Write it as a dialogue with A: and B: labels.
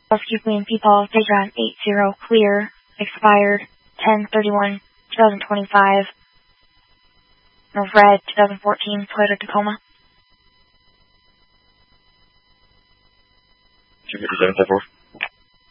A: Rescue Queen People, Dejan 80, clear, expired 10/31/2025. Red 2014 Toyota Tacoma.
B: 257 4.